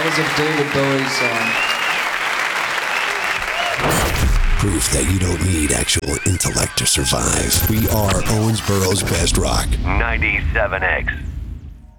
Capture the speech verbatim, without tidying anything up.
That is a David Bowie song. Proof that you don't need actual intellect to survive. We are Owensboro's best rock. ninety-seven X.